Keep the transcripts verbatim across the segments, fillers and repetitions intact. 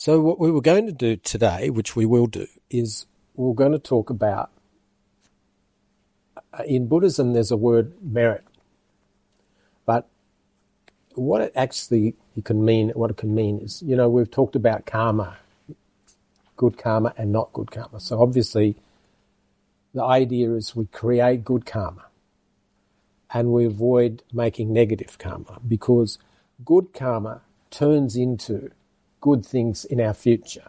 So what we were going to do today, which we will do, is we're going to talk about, in Buddhism there's a word merit, but what it actually it can mean, what it can mean is, you know, we've talked about karma, good karma and not good karma. So obviously the idea is we create good karma and we avoid making negative karma, because good karma turns into good things in our future.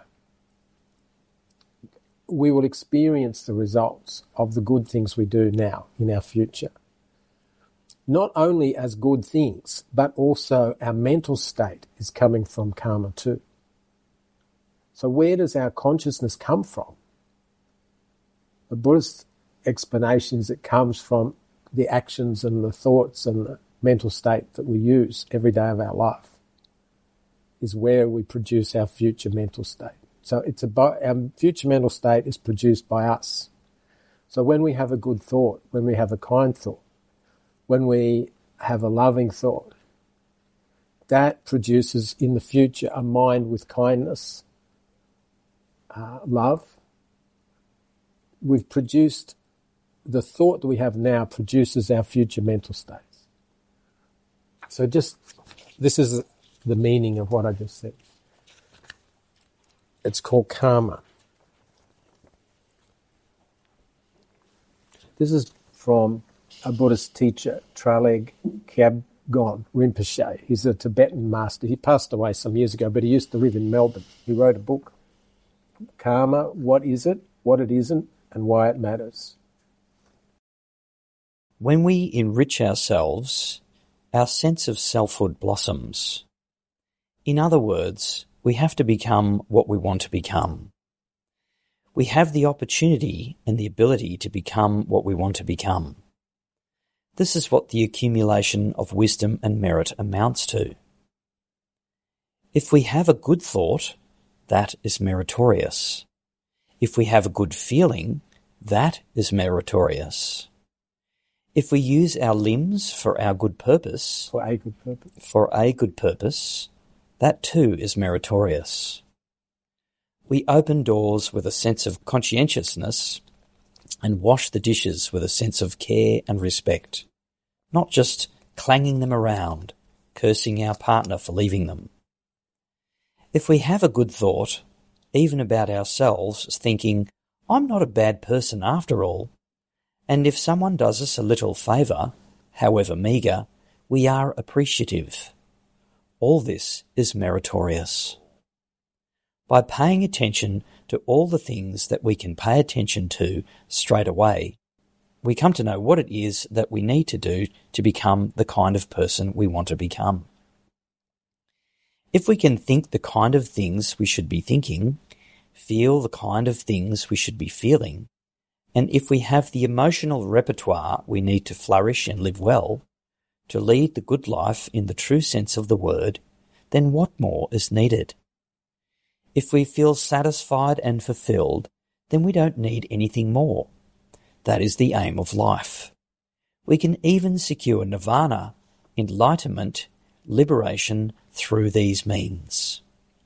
We will experience the results of the good things we do now in our future. Not only as good things, but also our mental state is coming from karma too. So where does our consciousness come from? The Buddhist explanation is it comes from the actions and the thoughts and the mental state that we use every day of our life, is where we produce our future mental state. So it's about, our future mental state is produced by us. So when we have a good thought, when we have a kind thought, when we have a loving thought, that produces in the future a mind with kindness, uh, love. We've produced, the thought that we have now produces our future mental states. So just, this is the meaning of what I just said. It's called karma. This is from a Buddhist teacher, Traleg Kyabgon Rinpoche. He's a Tibetan master. He passed away some years ago, but he used to live in Melbourne. He wrote a book, Karma, What Is It, What It Isn't, and Why It Matters. When we enrich ourselves, our sense of selfhood blossoms. In other words, we have to become what we want to become. We have the opportunity and the ability to become what we want to become. This is what the accumulation of wisdom and merit amounts to. If we have a good thought, that is meritorious. If we have a good feeling, that is meritorious. If we use our limbs for our good purpose, For a good purpose. for a good purpose, that too is meritorious. We open doors with a sense of conscientiousness and wash the dishes with a sense of care and respect, not just clanging them around, cursing our partner for leaving them. If we have a good thought, even about ourselves, thinking, I'm not a bad person after all, and if someone does us a little favour, however meagre, we are appreciative. All this is meritorious. By paying attention to all the things that we can pay attention to straight away, we come to know what it is that we need to do to become the kind of person we want to become. If we can think the kind of things we should be thinking, feel the kind of things we should be feeling, and if we have the emotional repertoire we need to flourish and live well, to lead the good life in the true sense of the word, then what more is needed? If we feel satisfied and fulfilled, then we don't need anything more. That is the aim of life. We can even secure nirvana, enlightenment, liberation through these means.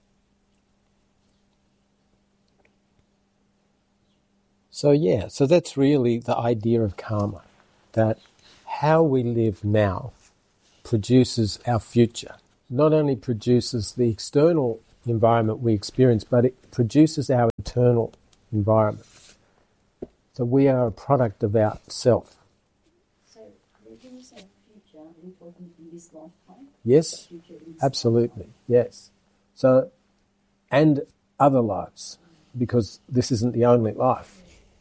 So yeah, so that's really the idea of karma, that how we live now produces our future. Not only produces the external environment we experience, but it produces our internal environment. So we are a product of our self. So when you say future, are we talking in this lifetime? Yes, absolutely, yes. So, and other lives, because this isn't the only life.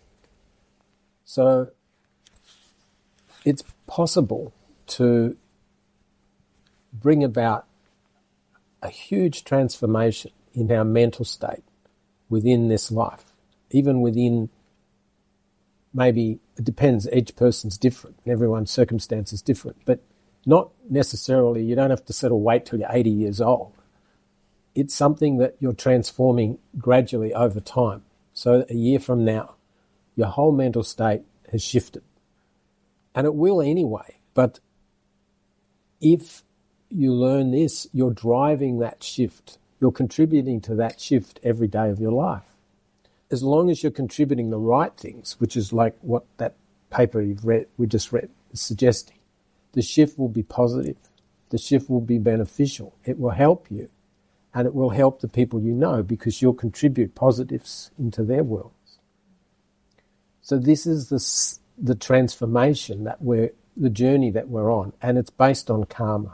So it's possible to bring about a huge transformation in our mental state within this life, even within, maybe, it depends, each person's different, everyone's circumstance is different, but not necessarily, you don't have to sort of wait till you're eighty years old. It's something that you're transforming gradually over time. So a year from now, your whole mental state has shifted. And it will anyway, but if you learn this, you're driving that shift you're contributing to that shift every day of your life. As long as you're contributing the right things, which is like what that paper you've read, we just read, is suggesting, the shift will be positive. The shift will be beneficial. It will help you, and it will help the people you know because you'll contribute positives into their worlds. So this is the, the transformation that we're, the journey that we're on, and it's based on karma.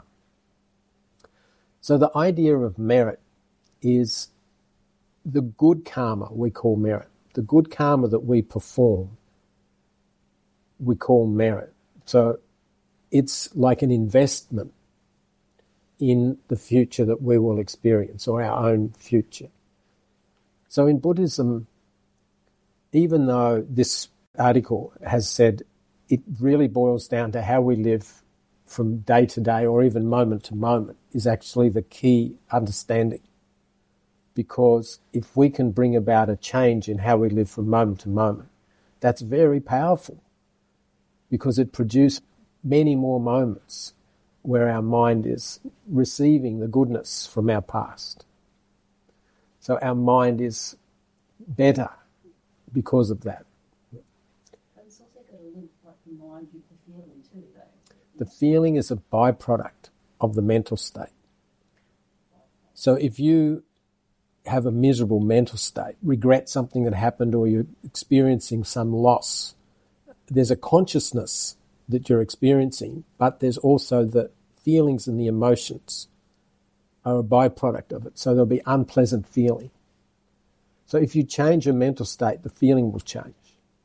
So the idea of merit is the good karma we call merit. The good karma that we perform we call merit. So it's like an investment in the future that we will experience, or our own future. So in Buddhism, even though this article has said it really boils down to how we live from day to day or even moment to moment is actually the key understanding. Because if we can bring about a change in how we live from moment to moment, that's very powerful because it produces many more moments where our mind is receiving the goodness from our past. So our mind is better because of that. But it's also got to link like the mind with the feeling too, though. The feeling is a byproduct of the mental state. So if you have a miserable mental state, regret something that happened, or you're experiencing some loss, there's a consciousness that you're experiencing, but there's also the feelings and the emotions are a byproduct of it. So there'll be unpleasant feeling. So if you change your mental state, the feeling will change.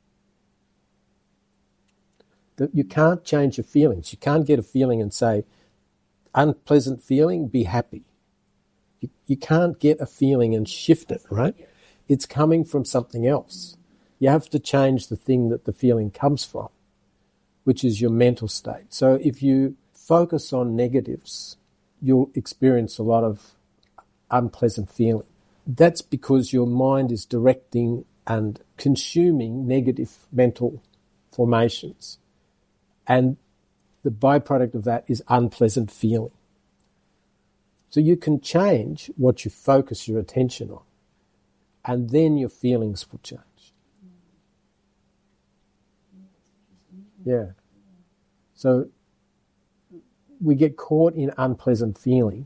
You can't change your feelings. You can't get a feeling and say, unpleasant feeling, be happy. You, you can't get a feeling and shift it, right? It's coming from something else. You have to change the thing that the feeling comes from, which is your mental state. So if you focus on negatives, you'll experience a lot of unpleasant feeling. That's because your mind is directing and consuming negative mental formations. And the byproduct of that is unpleasant feeling. So you can change what you focus your attention on, and then your feelings will change. Yeah. So we get caught in unpleasant feeling,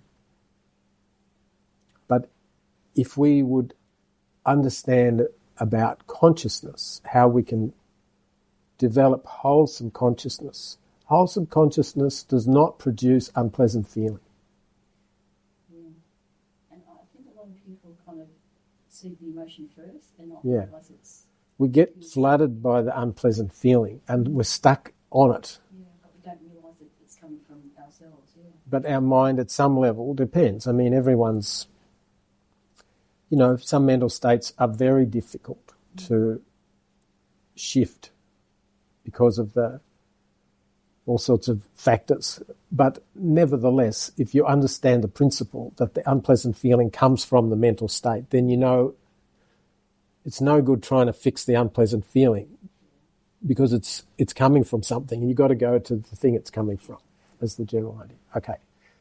but if we would understand about consciousness, how we can develop wholesome consciousness. Wholesome consciousness does not produce unpleasant feeling. Yeah. And I think a lot of people kind of see the emotion first and not Yeah. realise it's... We get flooded by the unpleasant feeling and we're stuck on it. Yeah, but we don't realise that it's coming from ourselves, yeah. But our mind at some level depends. I mean, everyone's, you know, some mental states are very difficult to shift because of the all sorts of factors. But nevertheless, if you understand the principle that the unpleasant feeling comes from the mental state, then you know it's no good trying to fix the unpleasant feeling because it's it's coming from something, and you've got to go to the thing it's coming from, as the general idea. Okay.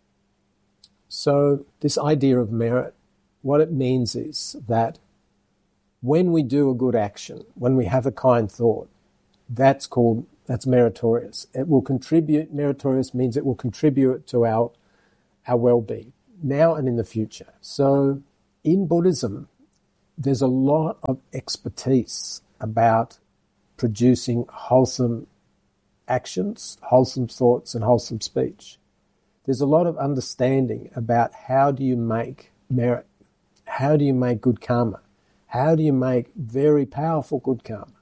So this idea of merit, what it means is that when we do a good action, when we have a kind thought, that's called, that's meritorious. It will contribute, meritorious means it will contribute to our, our well-being, now and in the future. So in Buddhism, there's a lot of expertise about producing wholesome actions, wholesome thoughts, and wholesome speech. There's a lot of understanding about how do you make merit, how do you make good karma, how do you make very powerful good karma.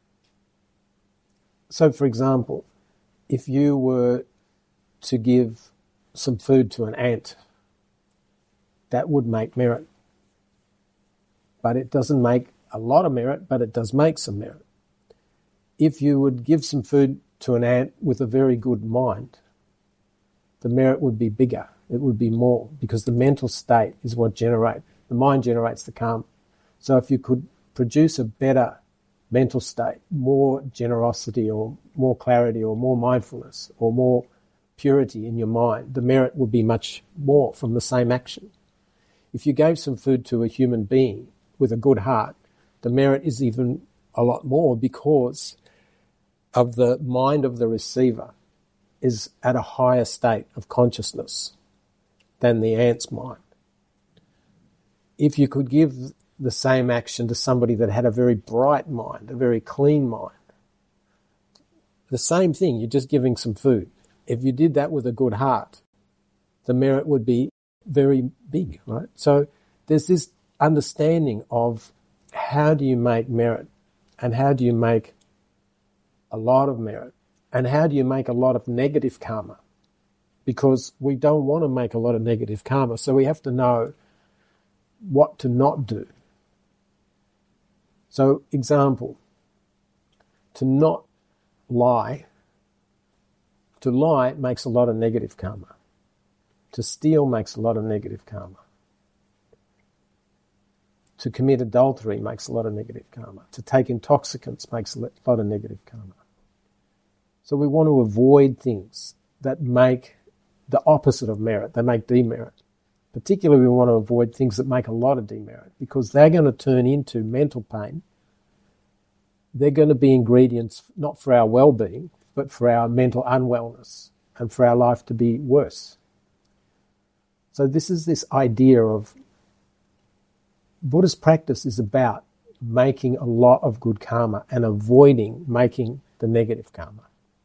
So, for example, if you were to give some food to an ant, that would make merit. But it doesn't make a lot of merit, but it does make some merit. If you would give some food to an ant with a very good mind, the merit would be bigger. It would be more, because the mental state is what generates, the mind generates the karma. So if you could produce a better mental state, more generosity or more clarity or more mindfulness or more purity in your mind, the merit would be much more from the same action. If you gave some food to a human being with a good heart, the merit is even a lot more because of the mind of the receiver is at a higher state of consciousness than the ant's mind. If you could give the same action to somebody that had a very bright mind, a very clean mind, the same thing, you're just giving some food. If you did that with a good heart, the merit would be very big, right? So there's this understanding of how do you make merit and how do you make a lot of merit and how do you make a lot of negative karma, because we don't want to make a lot of negative karma, so we have to know what to not do. So, example, to not lie. To lie makes a lot of negative karma. To steal makes a lot of negative karma. To commit adultery makes a lot of negative karma. To take intoxicants makes a lot of negative karma. So we want to avoid things that make the opposite of merit. They make demerit. Particularly we want to avoid things that make a lot of demerit because they're going to turn into mental pain. They're going to be ingredients not for our well-being, but for our mental unwellness and for our life to be worse. So this is this idea of Buddhist practice is about making a lot of good karma and avoiding making the negative karma.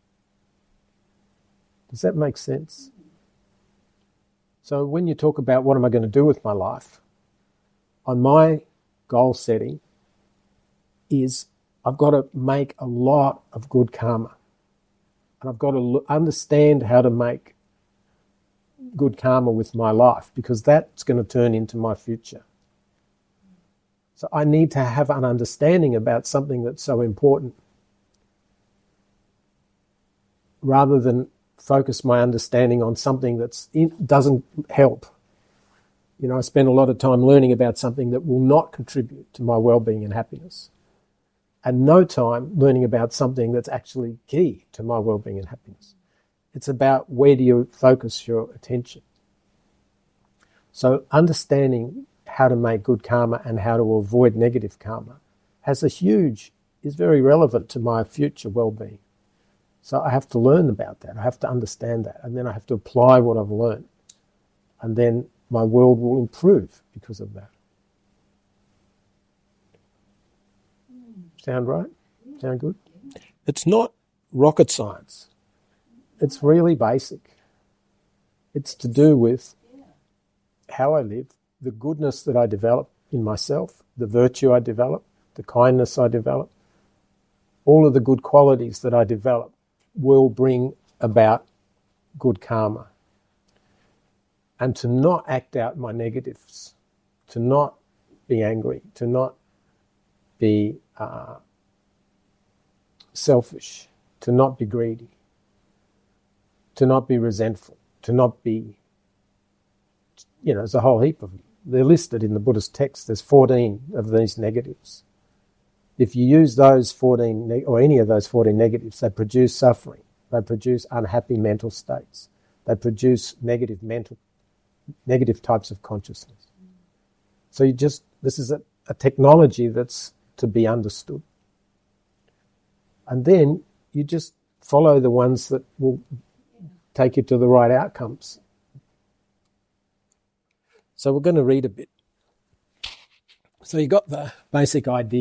Does that make sense? So when you talk about what am I going to do with my life, on my goal setting is I've got to make a lot of good karma. And I've got to understand how to make good karma with my life because that's going to turn into my future. So I need to have an understanding about something that's so important rather than focus my understanding on something that doesn't help. You know, I spend a lot of time learning about something that will not contribute to my well-being and happiness, and no time learning about something that's actually key to my well-being and happiness. It's about where do you focus your attention. So understanding how to make good karma and how to avoid negative karma has a huge, is very relevant to my future well-being. So I have to learn about that. I have to understand that. And then I have to apply what I've learned. And then my world will improve because of that. Sound right? Sound good? It's not rocket science. It's really basic. It's to do with how I live, the goodness that I develop in myself, the virtue I develop, the kindness I develop. All of the good qualities that I develop will bring about good karma. And to not act out my negatives, to not be angry, to not be uh, selfish, to not be greedy, to not be resentful, to not be, you know, there's a whole heap of them. They're listed in the Buddhist text. There's fourteen of these negatives. If you use those fourteen, or any of those fourteen negatives, they produce suffering. They produce unhappy mental states. They produce negative mental, negative types of consciousness. So you just, this is a, a technology that's to be understood. And then you just follow the ones that will take you to the right outcomes. So we're going to read a bit. So you got the basic idea.